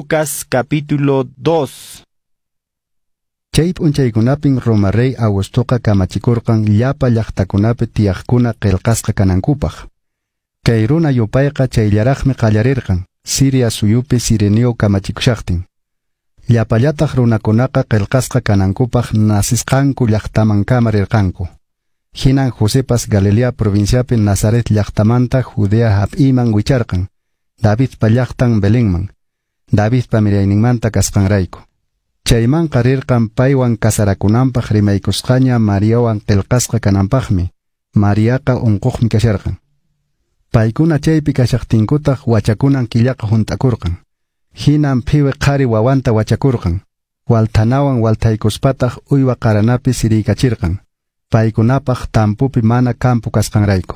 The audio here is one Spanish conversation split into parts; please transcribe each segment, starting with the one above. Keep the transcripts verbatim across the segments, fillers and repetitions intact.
Lucas capítulo dos. Chay p'unchaykunapin Roma Rey Augustoqa kamachikurqan llapa llaqtakunapi tiyaqkuna qillqasqa kanankupaq. Kay runa yupayqa chayllaraqmi qallarirqan, Siria suyupi Sirenio kamachikushaqtin. Llapallataq runakunaqa qillqasqa kanankupaq nasisqanku llaqtamankama rirqanku. Hinan Josepas Galilea provinciapi Nazaret llaqtamanta Judea hap'iman wicharqan, Davidpa llaqtan Belenman, Davidpa mirayninmanta kasqanrayku. Chaymanqa rirqan paywan kasarakunanpaq rimaykusqaña Mariawan qillqasqa kananpaqmi, Mariaqa unquqmi kasharqan. Paykuna chaypi kashaqtinkutaq wachakunan killaqa hunt'akurqan. Hinan phiwi qhari wawanta wachakurqan. Walthanawan walthaykuspataq uywa qaranapi siriykachirqan. Paykunapaq tampupi mana kampu kasqanrayku.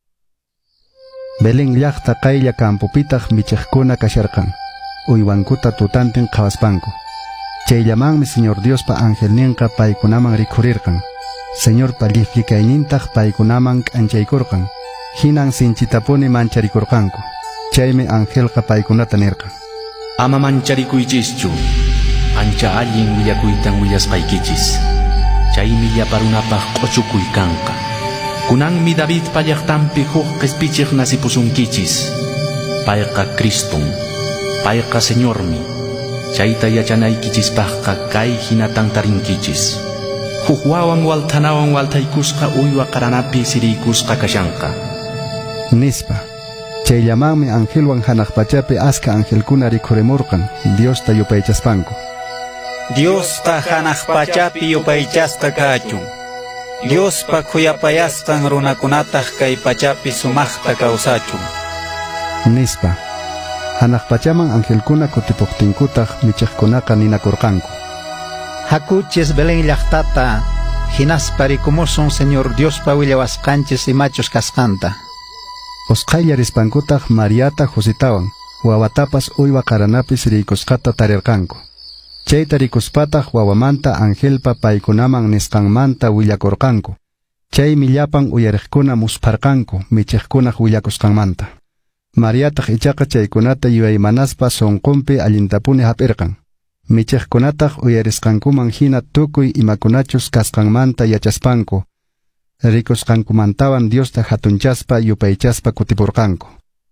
Belén llaqta qaylla kampupitaq michiqkuna kasharqan. Uywankuta tutantin qhawaspanku. Chayllamanmi Señor Diospa angelninqa paykunaman rikhurirqan. Señorpa llifllikaynintaq paykunaman k'anchaykurqan. Hinan sinchitapuni mancharikurqanku. Chaymi angelqa paykunata nirqan: Ama mancharikuychischu, ancha allin willakuytan willasqaykichis. Chaymi llaparunapaq q'uchukuykanqa. Kunanmi Davidpa llaqtanpi huk qispichiq nasipusunkichis. Payqa Criston, payqa Señormi. Chayta yachanaykichispaqqa kay hinatan tarinkichis. Huk wawan walthanawan walthaykusqa uywa qaranapi siriykusqa kashanqa. Nispa. Chayllamanmi angelwan hanaq pachapi aska angelkuna rikhurimurqan, Diosta yupaychaspanku. Diosqa hanaq pachapi yupaychasqa kachun. Diospa khuyapayasqan runakunataq kay pachapi sumaqta kawsachun. Nispa. Hanaq pachaman angelkuna kutipuqtinkutaq michiqkunaqa ninakurqanku: Hakuchis Belén llaqtata, hinaspa rikumusun Señor Diospa willawasqanchis imachus kasqanta. Usqaylla rispankutaq Mariata Jositawan, wawatapas uywa qaranapi siriykusqata tarirqanku. Chayta rikuspataq wawamanta angelpa paykunaman nisqanmanta willakurqanku. Chaymi llapan uyariqkuna musparqanku michiqkunaq willakusqanmanta. Mariataq ichaqa chaykunata yuaymanaspa sonqunpi allintapuni hap'irqan. Michiqkunataq uyarisqankuman hina tukuy imakunachus kasqanmanta yachaspanku. Rikusqankumantawan Diosta hatunchaspa yupaychaspa kutipurqanku.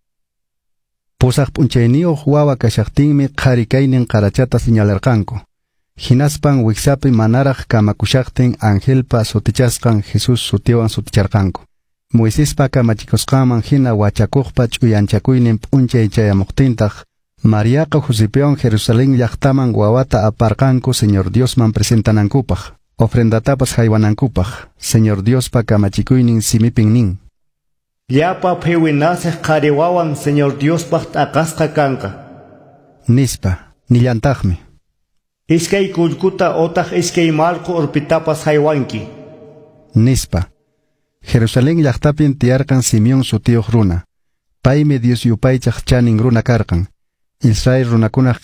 Pusaq p'unchayniyuq wawa kashaqtinmi qharikaynin qarachata señalarqanku. Hinaspan wiksapi manaraq kamakushaqtin angelpa sutichasqan Jesus sutiwan suticharqanku. Moisespa kamachikusqanman hina wachakuqpa ch'uyanchakuynin p'unchay chayamuqtintaq, Mariaqa Josepewan Jerusalén llaqtaman wawata aparqanku Señor Diosman presentanankupaq, ofrendatapas haywanankupaq, Señor Diospa kamachikuynin simipin nin: Llapa phiwi nasiq qhari wawan Señor Diospaq t'aqasqa kanqa. Nispa, nillantaqmi: Iskay kullkuta otaq iskay malqu urpitapas haywanki. Nispa. Jerusalén llaqtapin tiyarqan Simeón sutiyuq runa. Paymi Dios yupaychaq chanin runa karqan. Israel runakunaq